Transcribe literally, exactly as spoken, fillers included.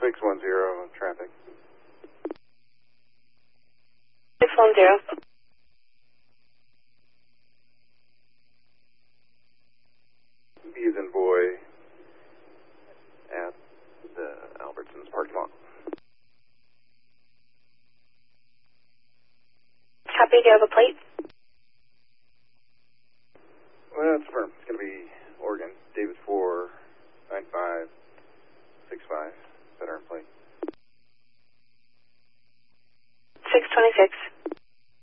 six one zero, traffic. six one zero. B as in boy at the Albertsons parking lot. Copy, do you have a plate? Well, that's firm. It's going to be Oregon.